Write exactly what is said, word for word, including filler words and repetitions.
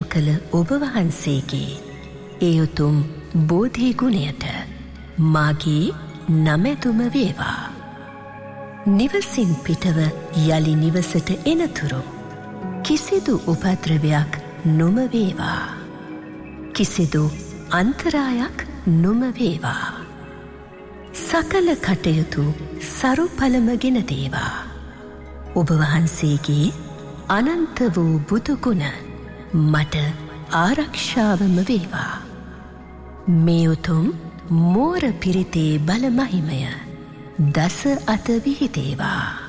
කළ ඔබ වහන්සේගේ ඒ උතුම් බෝධි ගුණයට මාගේ නමැතුම වේවා. නිවසින් පිටව යලි නිවසට එනතුරු කිසිදු උපද්‍රවයක් නොම වේවා. කිසිදු අන්තරායක් නොම වේවා. සකල කටයුතු සරු පළමගෙන දේවා. ඔබ වහන්සේගේ අනන්ත වූ බුදුගුණ මට ආරක්ෂාවම වේවා. මේ උතුම් මෝර පිරිතේ බල මහිමය දස අත විහිදේවා.